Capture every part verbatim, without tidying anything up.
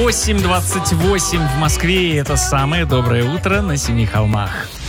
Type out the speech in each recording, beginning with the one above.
восемь двадцать восемь в Москве, и это самое доброе утро на Семи холмах.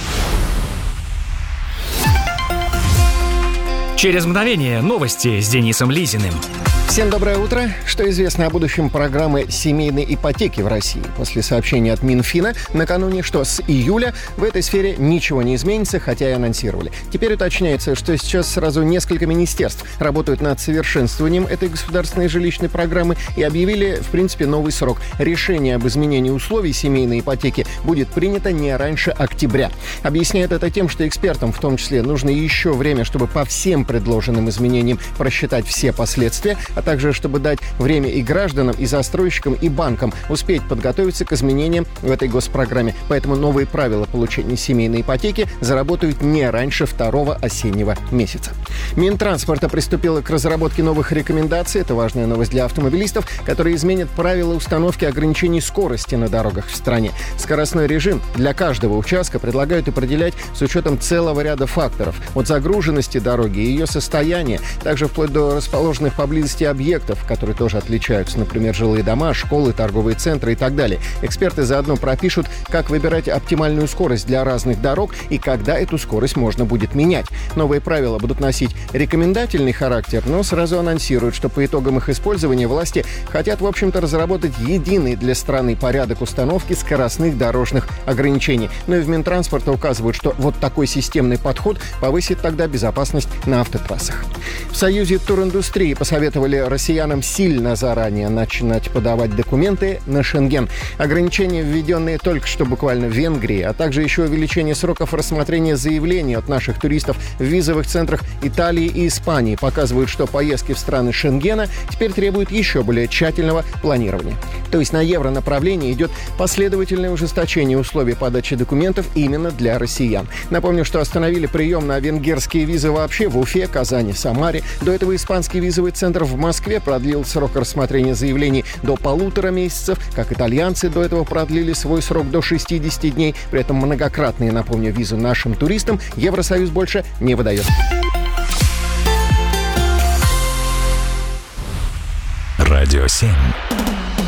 Через мгновение новости с Денисом Лизиным. Всем доброе утро. Что известно о будущем программы семейной ипотеки в России? После сообщения от Минфина накануне, что с июля в этой сфере ничего не изменится, хотя и анонсировали. Теперь уточняется, что сейчас сразу несколько министерств работают над совершенствованием этой государственной жилищной программы и объявили, в принципе, новый срок. Решение об изменении условий семейной ипотеки будет принято не раньше октября. Объясняют это тем, что экспертам, в том числе, нужно еще время, чтобы по всем предложенным изменениям просчитать все последствия, а также чтобы дать время и гражданам, и застройщикам, и банкам успеть подготовиться к изменениям в этой госпрограмме. Поэтому новые правила получения семейной ипотеки заработают не раньше второго осеннего месяца. Минтранспорта приступила к разработке новых рекомендаций, это важная новость для автомобилистов, которые изменят правила установки ограничений скорости на дорогах в стране. Скоростной режим для каждого участка предлагают определять с учетом целого ряда факторов. От загруженности дороги и ее состояния, также вплоть до расположенных поблизости объектов, которые тоже отличаются, например, жилые дома, школы, торговые центры и так далее. Эксперты заодно пропишут, как выбирать оптимальную скорость для разных дорог и когда эту скорость можно будет менять. Новые правила будут носить рекомендательный характер, но сразу анонсируют, что по итогам их использования власти хотят, в общем-то, разработать единый для страны порядок установки скоростных дорожных ограничений. Но и в Минтранспорта указывают, что вот такой системный подход повысит тогда безопасность на автотрассах. В Союзе туриндустрии посоветовали россиянам сильно заранее начинать подавать документы на Шенген. Ограничения, введенные только что буквально в Венгрии, а также еще увеличение сроков рассмотрения заявлений от наших туристов в визовых центрах Италии и Испании показывают, что поездки в страны Шенгена теперь требуют еще более тщательного планирования. То есть на евронаправлении идет последовательное ужесточение условий подачи документов именно для россиян. Напомню, что остановили прием на венгерские визы вообще в Уфе, Казани, Самаре. До этого испанский визовый центр в Москве продлил срок рассмотрения заявлений до полутора месяцев, как итальянцы до этого продлили свой срок до шестидесяти дней. При этом многократные, напомню, визы нашим туристам Евросоюз больше не выдает. Радио семь.